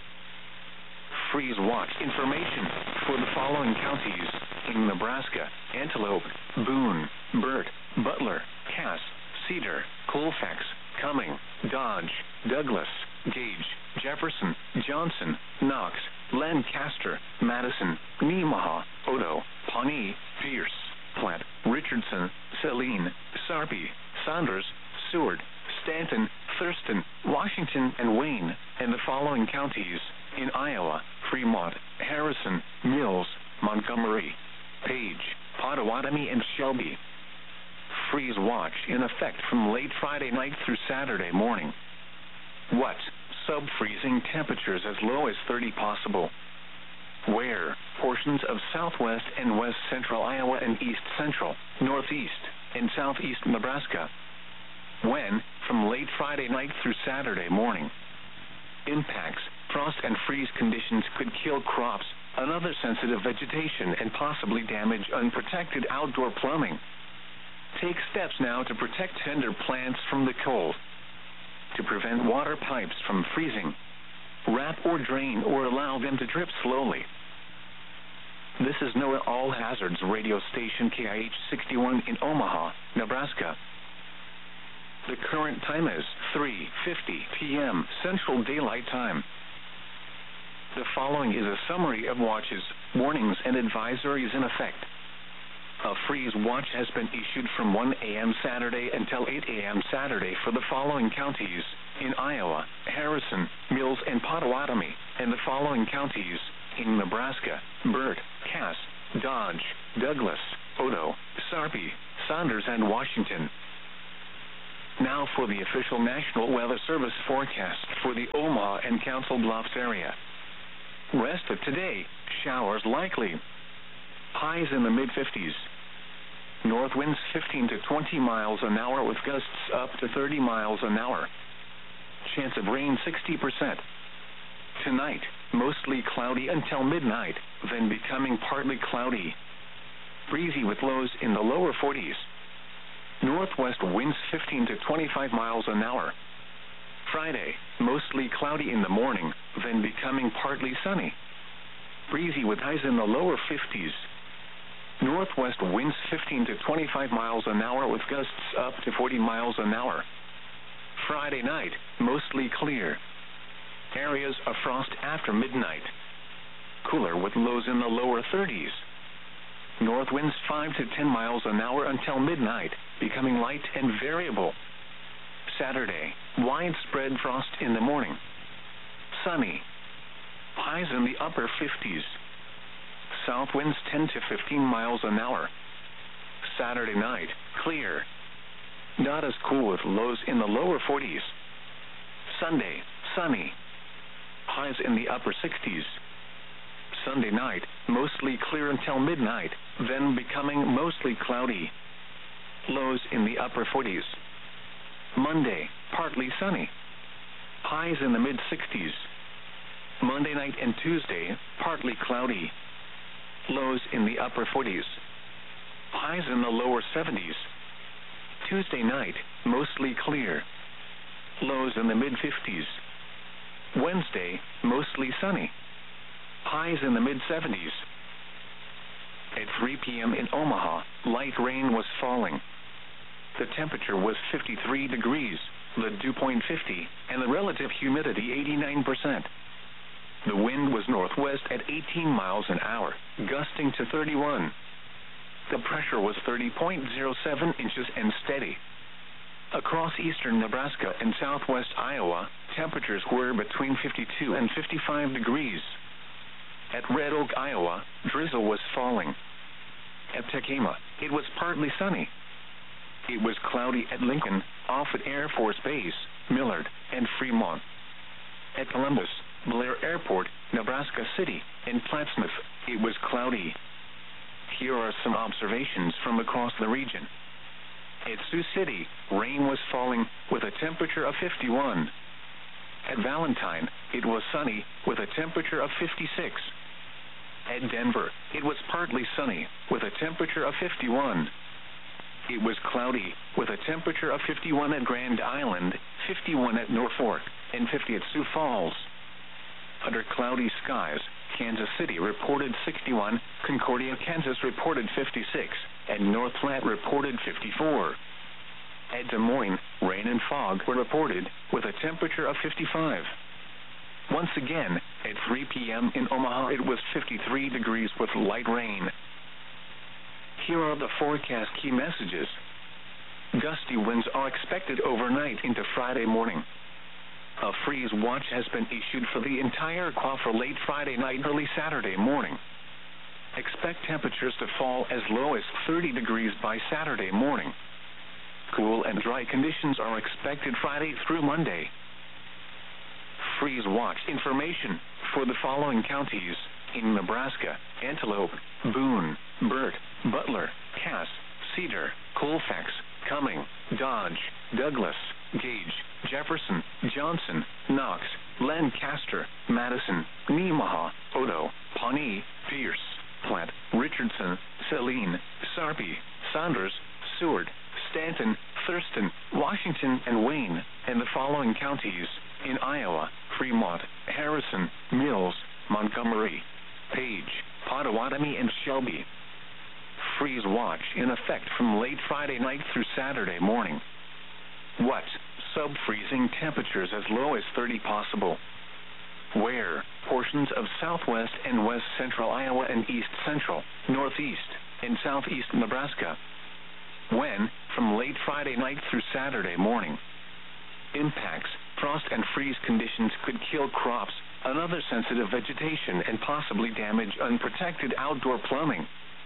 A: Freeze watch information for the following counties in Nebraska: Antelope, Boone, Burt, Butler, Cass, Cedar, Colfax, Cumming, Dodge, Douglas, Gage, Jefferson, Johnson, Knox, Lancaster, Madison, Nemaha, Odo, Pawnee, Pierce, Platte, Richardson, Saline, Sarpy, Saunders, Seward, Stanton, Thurston, Washington, and Wayne, and the following counties in Iowa: Fremont, Harrison, Mills, Montgomery, Page, Pottawatomie, and Shelby. Freeze watch in effect from late Friday night through Saturday morning. What? Sub-freezing temperatures as low as thirty possible. Where? Portions of southwest and west central Iowa and east central, northeast, and southeast Nebraska. When? From late Friday night through Saturday morning. Impacts: frost and freeze conditions could kill crops, another sensitive vegetation, and possibly damage unprotected outdoor plumbing. Take steps now to protect tender plants from the cold. To prevent water pipes from freezing, wrap or drain or allow them to drip slowly. This is NOAA All Hazards radio station K I H sixty-one in Omaha, Nebraska. The current time is three fifty p.m. Central Daylight Time. The following is a summary of watches, warnings, and advisories in effect. A freeze watch has been issued from one a.m. Saturday until eight a.m. Saturday for the following counties in Iowa: Harrison, Mills, and Pottawatomie, and the following counties in Nebraska: Burt, Cass, Dodge, Douglas, Odo, Sarpy, Saunders, and Washington. Now for the official National Weather Service forecast for the Omaha and Council Bluffs area. Rest of today, showers likely. Highs in the mid fifties. North winds fifteen to twenty miles an hour with gusts up to thirty miles an hour. Chance of rain sixty percent. Tonight, mostly cloudy until midnight, then becoming partly cloudy. Breezy with lows in the lower forties. Northwest winds fifteen to twenty-five miles an hour. Friday, mostly cloudy in the morning, then becoming partly sunny. Breezy with highs in the lower fifties. Northwest winds fifteen to twenty-five miles an hour with gusts up to forty miles an hour. Friday night, mostly clear. Areas of frost after midnight. Cooler with lows in the lower thirties. North winds five to ten miles an hour until midnight, becoming light and variable. Saturday, widespread frost in the morning. Sunny. Highs in the upper fifties. South winds ten to fifteen miles an hour. Saturday night, clear. Not as cool with lows in the lower forties. Sunday, sunny. Highs in the upper sixties. Sunday night, mostly clear until midnight, then becoming mostly cloudy. Lows in the upper forties. Monday, partly sunny. Highs in the mid sixties. Monday night and Tuesday, partly cloudy. Lows in the upper forties. Highs in the lower seventies. Tuesday night, mostly clear. Lows in the mid fifties. Wednesday, mostly sunny. Highs in the mid seventies. At three p.m. in Omaha, light rain was falling. The temperature was fifty-three degrees, the dew point fifty, and the relative humidity eighty-nine percent. The wind was northwest at eighteen miles an hour, gusting to thirty-one. The pressure was thirty point zero seven inches and steady. Across eastern Nebraska and southwest Iowa, temperatures were between fifty-two and fifty-five degrees. At Red Oak, Iowa, drizzle was falling. At Tekema, it was partly sunny. It was cloudy at Lincoln, Offutt Air Force Base, Millard, and Fremont. At Columbus, Blair Airport, Nebraska City, and Plattsmouth, it was cloudy. Here are some observations from across the region. At Sioux City, rain was falling with a temperature of fifty-one. At Valentine, it was sunny with a temperature of fifty-six. At Denver, it was partly sunny with a temperature of fifty-one. It was cloudy with a temperature of fifty-one at Grand Island, fifty-one at Norfolk, and fifty at Sioux Falls. Under cloudy skies, Kansas City reported sixty-one, Concordia, Kansas reported fifty-six, and North Platte reported fifty-four. At Des Moines, rain and fog were reported with a temperature of fifty-five. Once again, at three p.m. in Omaha, it was fifty-three degrees with light rain. Here are the forecast key messages. Gusty winds are expected overnight into Friday morning. A freeze watch has been issued for the entire Iowa for late Friday night, early Saturday morning. Expect temperatures to fall as low as thirty degrees by Saturday morning. Cool and dry conditions are expected Friday through Monday. Freeze watch information for the following counties in Nebraska: Antelope, Boone, Burt, Butler, Cass, Cedar, Colfax, Cumming, Dodge, Douglas, Gage, Jefferson, Johnson, Knox, Lancaster, Madison, Nemaha, Odo, Pawnee, Pierce, Platte, Richardson, Saline, Sarpy, Saunders, Seward, Stanton, Thurston, Washington, and Wayne, and the following counties in Iowa: Fremont, Harrison, Mills, Montgomery, Page, Pottawatomie, and Shelby. Freeze watch in effect from late Friday night through Saturday morning. What? Sub-freezing temperatures as low as thirty possible. Where? Portions of southwest and west central Iowa and east central, northeast, and southeast Nebraska. When? From late Friday night through Saturday morning. Impacts: frost and freeze conditions could kill crops, another sensitive vegetation, and possibly damage unprotected outdoor plumbing.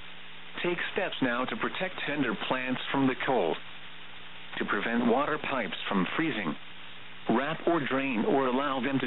A: Take steps now to protect tender plants from the cold, to prevent water pipes from freezing. Wrap or drain or allow them to